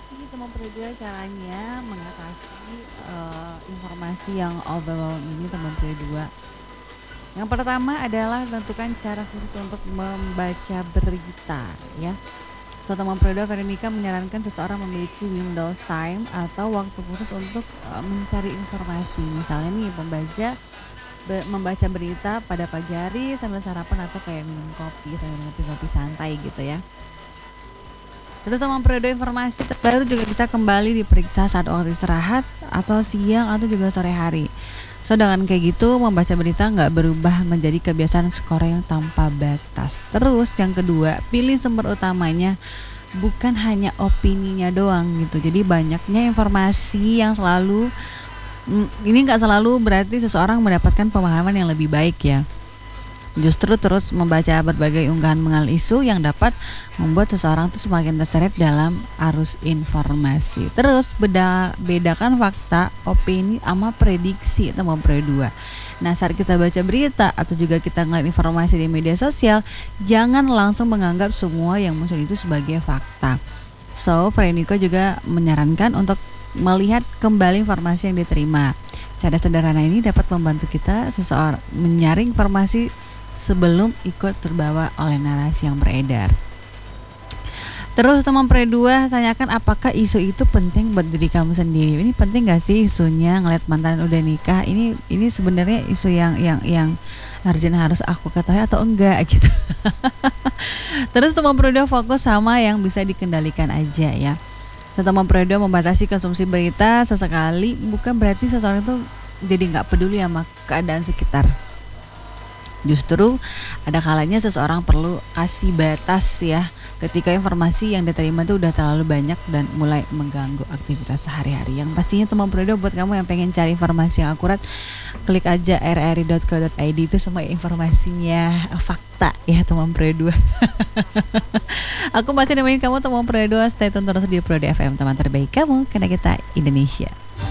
Jadi teman periode caranya mengatasi informasi yang overwhelm ini teman periode 2. Yang pertama adalah tentukan cara khusus untuk membaca berita ya. So, teman periode Veronica menyarankan seseorang memiliki window time atau waktu khusus untuk mencari informasi. Misalnya nih membaca berita pada pagi hari sambil sarapan atau kayak minum kopi sambil ngopi-ngopi santai gitu ya. Terus teman periode informasi terbaru juga bisa kembali diperiksa saat waktu istirahat atau siang atau juga sore hari. So dengan kayak gitu membaca berita nggak berubah menjadi kebiasaan skor yang tanpa batas. Terus yang kedua, pilih sumber utamanya bukan hanya opininya doang gitu. Jadi banyaknya informasi yang selalu ini nggak selalu berarti seseorang mendapatkan pemahaman yang lebih baik ya. Justru terus membaca berbagai unggahan mengenai isu yang dapat membuat seseorang tuh semakin terseret dalam arus informasi. Terus bedakan fakta, opini sama prediksi teman dua. Nah saat kita baca berita atau juga kita ngeliat informasi di media sosial, jangan langsung menganggap semua yang muncul itu sebagai fakta. So, Freniko juga menyarankan untuk melihat kembali informasi yang diterima. Cara sederhana ini dapat membantu kita seseorang menyaring informasi sebelum ikut terbawa oleh narasi yang beredar. Terus teman pre-2 tanyakan apakah isu itu penting buat diri kamu sendiri. Ini penting gak sih isunya ngeliat mantan udah nikah? Ini sebenarnya isu yang Arjun harus aku ketahui atau enggak gitu. Terus teman pre-2 fokus sama yang bisa dikendalikan aja ya. Teman pre-2 membatasi konsumsi berita sesekali bukan berarti seseorang itu jadi nggak peduli sama keadaan sekitar. Justru ada kalanya seseorang perlu kasih batas ya ketika informasi yang diterima itu udah terlalu banyak dan mulai mengganggu aktivitas sehari-hari. Yang pastinya teman periode buat kamu yang pengen cari informasi yang akurat, klik aja rri.co.id, itu semua informasinya fakta ya teman periode. Aku masih nemenin kamu teman periode, stay tune terus di Periode FM, teman terbaik kamu karena kita Indonesia.